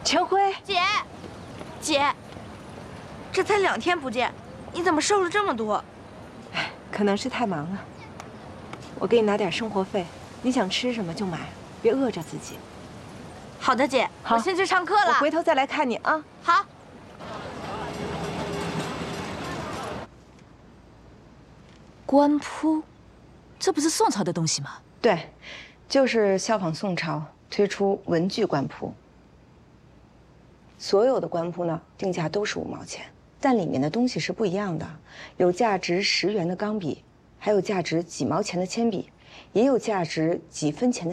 陈辉， 姐，这才2天不见，你怎么瘦了这么多？ 哎，可能是太忙了。我给你拿点生活费，你想吃什么就买，别饿着自己。 好的，姐，我先去上课了。 我回头再来看你啊。 好。 官扑，这不是宋朝的东西吗？ 对，就是效仿宋朝推出文具官扑。所有的官扑呢，定价都是5毛钱，但里面的东西是不一样的，有价值10元的钢笔，还有价值几毛钱的铅笔，也有价值几分钱的。